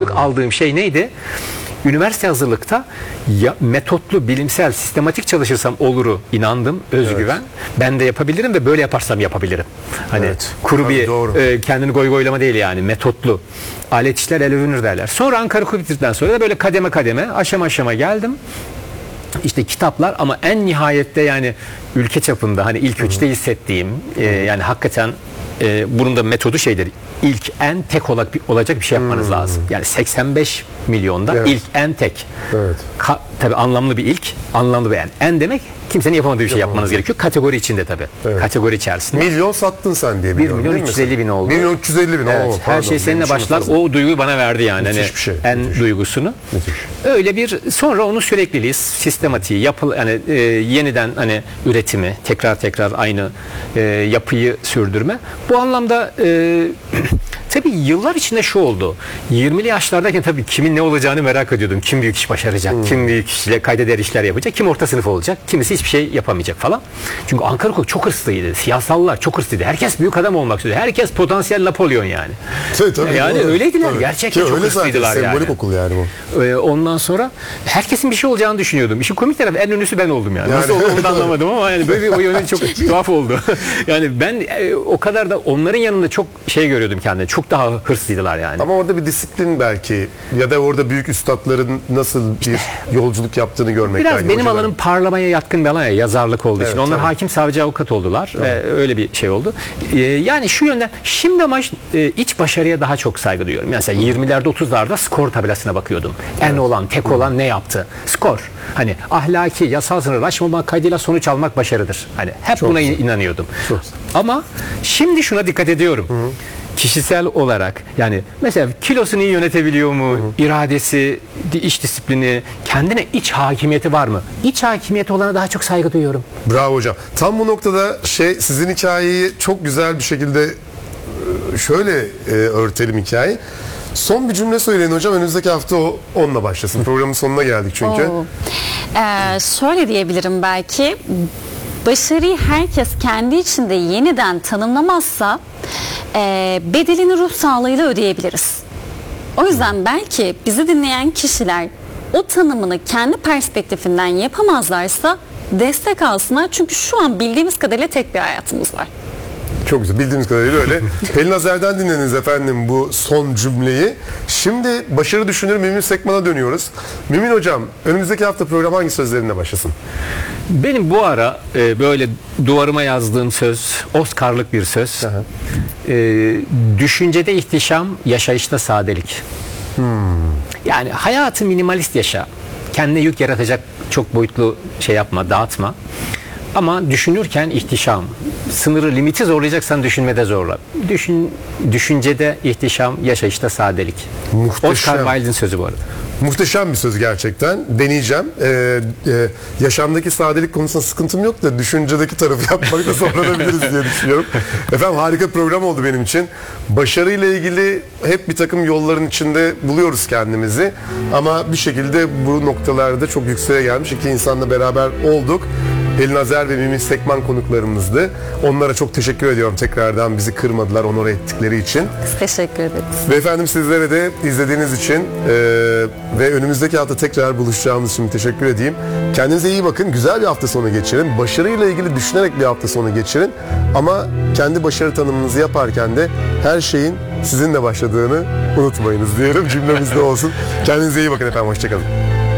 ilk aldığım şey neydi? Üniversite hazırlıkta metotlu, bilimsel, sistematik çalışırsam oluru inandım, özgüven. Evet. Ben de yapabilirim ve böyle yaparsam yapabilirim. Hani kuru bir kendini goylama değil yani, metotlu. Alet işler el övünür derler. Sonra Ankara Hukuk bitirdikten sonra da böyle kademe kademe, aşama aşama geldim. İşte kitaplar ama en nihayette yani ülke çapında hani ilk üçte hissettiğim yani hakikaten bunun da metodu şeydir. İlk en tek olacak bir şey yapmanız lazım. Yani 85 milyonda ilk en tek. Evet. Tabii anlamlı bir ilk, anlamlı bir en demek kimsenin yapamadığı bir şey yapmanız gerekiyor. Kategori içinde tabii. Evet. Kategori içerisinde. Milyon sattın sen diye 1 milyon 350 bin oldu. 1 milyon 350 bin. Evet, her şey seninle başlar. O duyguyu bana verdi yani. Müthiş bir şey. En duygusunu. Müthiş. Öyle bir sonra onun sürekliliği, sistematiği, yani yeniden hani üretimi, tekrar aynı yapıyı sürdürme. Bu anlamda tabii yıllar içinde şu oldu. 20'li yaşlardayken tabii kimin ne olacağını merak ediyordum. Kim büyük iş başaracak, kim büyük işle kaydeder işler yapacak, kim orta sınıf olacak, kimisi hiçbir şey yapamayacak falan. Çünkü Ankara Hukuk çok hırslıydı. Siyasallar çok hırslıydı. Herkes büyük adam olmak istiyordu. Herkes potansiyel Napolyon yani. Tabii, yani öyleydiler. Tabii. Gerçekten çok hırslıydılar yani. Sembolik okul yani bu. Ondan sonra herkesin bir şey olacağını düşünüyordum. İşin komik tarafı en ünlüsü ben oldum yani. Nasıl olduğunu anlamadım ama yani böyle bir o yönü çok tuhaf oldu. Yani ben o kadar da onların yanında çok şey görüyordum kendimi. Çok daha hırslıydılar yani. Ama orada bir disiplin belki ya da orada büyük üstadların nasıl bir yolculuk yaptığını görmek. Biraz belki benim hocaların. alanım parlamaya yatkın bir alan ya, yazarlık olduğu için. Onlar hakim, savcı, avukat oldular. Öyle bir şey oldu. Yani şu yönden şimdi ama iç başarıya daha çok saygı duyuyorum. Mesela 20'lerde 30'larda skor tabelasına bakıyordum. En olan, tek olan ne yaptı? Skor. Hani ahlaki, yasal sınır aşmamak kaydıyla sonuç almak başarıdır. Hani hep çok buna inanıyordum. Çok. Ama şimdi şuna dikkat ediyorum. Kişisel olarak yani mesela kilosunu iyi yönetebiliyor mu? İradesi, iş disiplini, kendine iç hakimiyeti var mı? İç hakimiyeti olana daha çok saygı duyuyorum. Bravo hocam. Tam bu noktada sizin hikayeyi çok güzel bir şekilde şöyle örtelim hikayeyi. Son bir cümle söyleyin hocam. Önümüzdeki hafta onunla başlasın. Programın sonuna geldik çünkü. Şöyle diyebilirim belki. Başarıyı herkes kendi içinde yeniden tanımlamazsa bedelini ruh sağlığıyla ödeyebiliriz. O yüzden belki bizi dinleyen kişiler o tanımını kendi perspektifinden yapamazlarsa destek alsınlar. Çünkü şu an bildiğimiz kadarıyla tek bir hayatımız var. Çok güzel. Bildiğimiz kadarıyla öyle. Pelin Azer'den dinlediniz efendim bu son cümleyi. Şimdi başarı düşünür Mümin Sekman'a dönüyoruz. Mümin hocam önümüzdeki hafta program hangi sözlerinle başlasın? Benim bu ara böyle duvarıma yazdığım söz Oscar'lık bir söz. Düşüncede ihtişam, yaşayışta sadelik. Yani hayatı minimalist yaşa. Kendine yük yaratacak çok boyutlu şey yapma, dağıtma. Ama düşünürken ihtişam, sınırı, limiti zorlayacaksan düşünmede zorla. Düşüncede ihtişam, yaşayışta sadelik. Muhteşem. Oscar Wilde'in sözü bu arada. Muhteşem bir söz gerçekten. Deneyeceğim. Yaşamdaki sadelik konusunda sıkıntım yok da düşüncedeki tarafı yapmakta zorlanabiliriz diye düşünüyorum. Efendim harika bir program oldu benim için. Başarıyla ilgili hep bir takım yolların içinde buluyoruz kendimizi. Ama bir şekilde bu noktalarda çok yükseğe gelmiş iki insanla beraber olduk. Pelin Azer ve Mümin Sekman konuklarımızdı. Onlara çok teşekkür ediyorum. Tekrardan bizi kırmadılar, onore ettikleri için. Biz teşekkür ederiz. Ve efendim sizlere de izlediğiniz için ve önümüzdeki hafta tekrar buluşacağımız için teşekkür edeyim. Kendinize iyi bakın. Güzel bir hafta sonu geçirin. Başarıyla ilgili düşünerek bir hafta sonu geçirin. Ama kendi başarı tanımınızı yaparken de her şeyin sizinle başladığını unutmayınız diyelim. Cümlemizde olsun. Kendinize iyi bakın efendim. Hoşçakalın.